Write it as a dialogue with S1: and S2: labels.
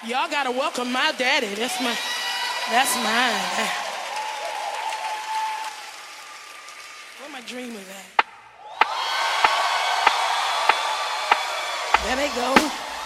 S1: Y'all gotta welcome my daddy. That's mine. Where my dreamers at? There they go.